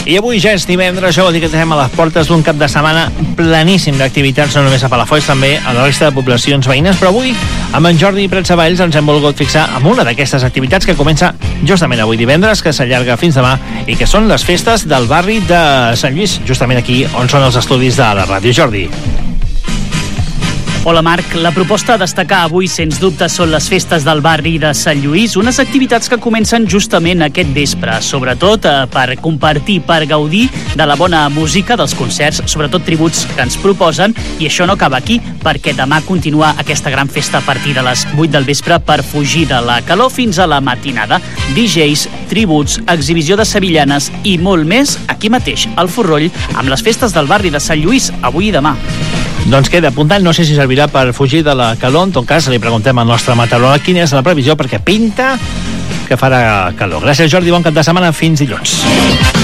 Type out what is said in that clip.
I avui ja és divendres, això vol dir que estem a les portes d'un cap de setmana planíssim d'activitats, no només a Palafolls, també a la resta de poblacions veïnes, però avui, amb en Jordi Pratsavalls, ens hem volgut fixar en una d'aquestes activitats que comença justament avui divendres, que s'allarga fins demà, i que són les festes del barri de Sant Lluís, justament aquí on són els estudis de la ràdio. Jordi. Hola Marc, la proposta a destacar avui sens dubte són les festes del barri de Sant Lluís, unes activitats que comencen justament aquest vespre, sobretot per compartir, per gaudir de la bona música, dels concerts, sobretot tributs que ens proposen, i això no acaba aquí, perquè demà continua aquesta gran festa a partir de les 8 del vespre per fugir de la calor fins a la matinada. DJs, tributs, exhibició de sevillanes i molt més aquí mateix, al Forroll, amb les festes del barri de Sant Lluís, avui i demà. Doncs queda apuntat, no sé si servirà per fugir de la calor, en tot cas li preguntem al nostre meteoròleg quina és la previsió, perquè pinta que farà calor. Gràcies Jordi, bon cap de setmana, fins dilluns.